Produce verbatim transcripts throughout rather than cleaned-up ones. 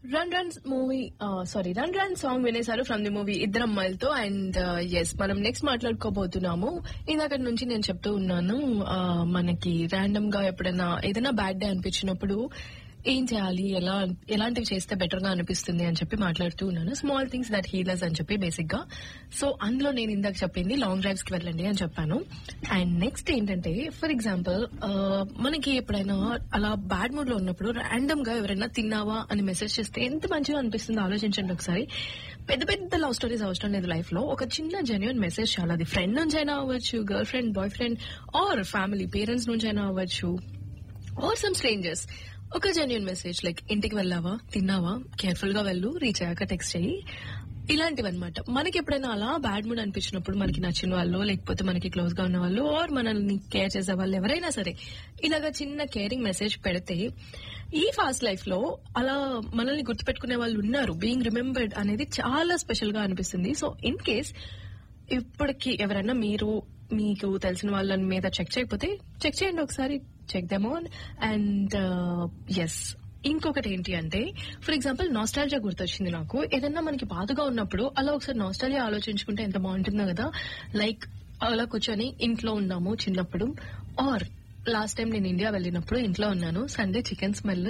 Run run movie sorry run run song వినేశారు from the movie ఇద్దరు అమ్మాయిలతో. And yes మనం next మాట్లాడుకోబోతున్నాము. ఇందాక నుంచి నేను చెప్తూ ఉన్నాను, uh, మనకి ర్యాండమ్ గా ఎప్పుడైనా ఏదైనా బ్యాడ్ డే అనిపించినప్పుడు ఏం చేయాలి, ఎలా ఎలాంటివి చేస్తే బెటర్ గా అనిపిస్తుంది అని చెప్పి మాట్లాడుతూ ఉన్నాను. స్మాల్ థింగ్స్ దట్ హీలర్స్ అని చెప్పి బేసిక్ గా. సో అందులో నేను ఇందాక చెప్పింది లాంగ్ డ్రైవ్స్ కి వెళ్ళండి అని చెప్పాను. అండ్ నెక్స్ట్ ఏంటంటే, ఫర్ ఎగ్జాంపుల్ మనకి ఎప్పుడైనా అలా బ్యాడ్ మూడ్ లో ఉన్నప్పుడు ర్యాండమ్ గా ఎవరైనా తిన్నావా అని మెసేజ్ చేస్తే ఎంత మంచిగా అనిపిస్తుందో ఆలోచించండి ఒకసారి. పెద్ద పెద్ద లవ్ స్టోరీస్ అవసరం లేదు లైఫ్ లో. ఒక చిన్న జెన్యున్ మెసేజ్ చాలా, అది ఫ్రెండ్ నుంచి అయినా అవ్వచ్చు, girl friend, boy friend, are family parents నుంచి అయినా అవ్వచ్చు, ఆర్ సమ్ స్ట్రేంజర్స్. ఒక జెన్యున్ మెసేజ్ లైక్ ఇంటికి వెళ్ళావా, తిన్నావా, కేర్ఫుల్ గా వెళ్ళు, రీచ్ అయ్యాక టెక్స్ట్ చెయ్యి, ఇలాంటివి అనమాట. మనకి ఎప్పుడైనా అలా బ్యాడ్ మూడ్ అనిపించినప్పుడు మనకి నచ్చిన వాళ్ళు, లేకపోతే మనకి క్లోజ్ గా ఉన్న వాళ్ళు, ఆర్ మనల్ని కేర్ చేసే వాళ్ళు ఎవరైనా సరే ఇలాగా చిన్న కేరింగ్ మెసేజ్ పెడితే ఈ ఫాస్ట్ లైఫ్ లో అలా మనల్ని గుర్తుపెట్టుకునే వాళ్ళు ఉన్నారు. బీయింగ్ రిమెంబర్డ్ అనేది చాలా స్పెషల్ గా అనిపిస్తుంది. సో ఇన్ కేస్ ఇప్పటికి ఎవరైనా మీరు మీకు తెలిసిన వాళ్ళ మీద చెక్ చేయకపోతే చెక్ చేయండి ఒకసారి, check them on. And yes ఇంకొకటి ఏంటి అంటే, ఫర్ ఎగ్జాంపుల్ నాస్టాలజియా గుర్తొచ్చింది నాకు. ఏదన్నా మనకి బాధగా ఉన్నప్పుడు అలా ఒకసారి నాస్టాలజియా ఆలోచించుకుంటే ఎంత బాగుంటుందో కదా. లైక్ అలా కూర్చొని ఇంట్లో ఉన్నాము చిన్నప్పుడు, ఆర్ లాస్ట్ టైం నేను ఇండియా వెళ్ళినప్పుడు ఇంట్లో ఉన్నాను, సండే చికెన్ స్మెల్,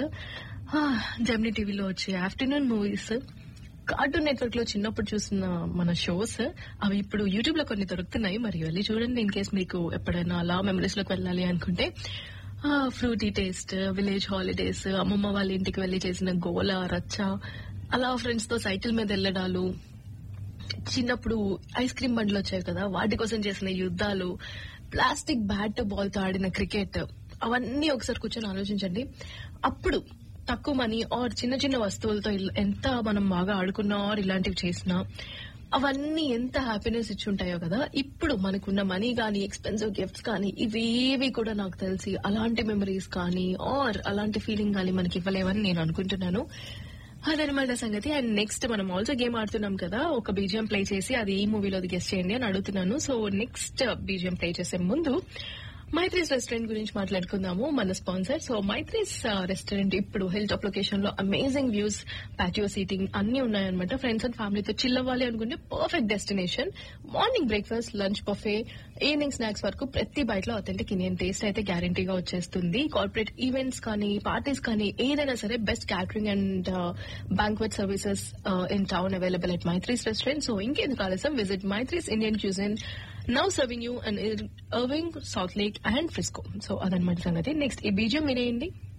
జెమినీ టీవీలో వచ్చే ఆఫ్టర్నూన్ మూవీస్, కార్టూన్ నెట్వర్క్ లో చిన్నప్పుడు చూసిన మన షోస్, అవి ఇప్పుడు యూట్యూబ్ లో కొన్ని దొరుకుతున్నాయి, మరి వెళ్ళి చూడండి ఇన్ కేస్ మీకు ఎప్పుడైనా అలా మెమరీస్ లోకి వెళ్ళాలి అనుకుంటే. ఫ్రూటీ టేస్ట్, విలేజ్ హాలిడేస్, అమ్మమ్మ వాళ్ళ ఇంటికి వెళ్లి చేసిన గోల రచ్చ, అలా ఫ్రెండ్స్ తో సైకిల్ మీద వెళ్ళడాలు, చిన్నప్పుడు ఐస్ క్రీమ్ బండ్లు వచ్చాయి కదా వాటి కోసం చేసిన యుద్ధాలు, ప్లాస్టిక్ బ్యాట్ బాల్ తో ఆడిన క్రికెట్, అవన్నీ ఒకసారి కూర్చొని ఆలోచించండి. అప్పుడు తక్కువ మనీ ఆర్ చిన్న చిన్న వస్తువులతో ఎంత మనం బాగా ఆడుకున్నా ఆర్ ఇలాంటివి చేసినా అవన్నీ ఎంత హ్యాపీనెస్ ఇచ్చి ఉంటాయో కదా. ఇప్పుడు మనకున్న మనీ కానీ, ఎక్స్పెన్సివ్ గిఫ్ట్స్ కానీ, ఇవేవి కూడా నాకు తెలిసి అలాంటి మెమరీస్ కానీ ఆర్ అలాంటి ఫీలింగ్ కానీ మనకి ఇవ్వలేవని నేను అనుకుంటున్నాను. అదనమాట సంగతి. అండ్ నెక్స్ట్ మనం ఆల్సో గేమ్ ఆడుతున్నాం కదా, ఒక బీజిఎం ప్లే చేసి అది ఈ మూవీలో గెస్ట్ చేయండి అని అడుగుతున్నాను. సో నెక్స్ట్ బీజిఎం ప్లే చేసే ముందు మైత్రీస్ రెస్టారెంట్ గురించి మాట్లాడుకుందాము, మన స్పాన్సర్. సో మైత్రీస్ రెస్టారెంట్ ఇప్పుడు హిల్ టాప్ లొకేషన్ లో అమేజింగ్ వ్యూస్, పాటియో సీటింగ్ అన్ని ఉన్నాయన్నమాట. ఫ్రెండ్స్ అండ్ ఫ్యామిలీతో చిల్ అవ్వాలి అనుకుంటే perfect destination. Morning breakfast, lunch buffet, evening snacks వరకు ప్రతి బయట లో అథెంటిక్ ఇండియన్ టేస్ట్ అయితే గ్యారంటీగా వచ్చేస్తుంది. కార్పొరేట్ ఈవెంట్స్ కానీ, పార్టీస్ కానీ, ఏదైనా సరే best catering and banquet services in town available at Maitri's restaurant. So ఇంకెందుకు ఆలస్యం, visit Maitri's Indian cuisine, now serving you in Irving, South Lake and Frisco. So అదనమాట సంగతి. నెక్స్ట్ ఈ బీజియం వినేయండి.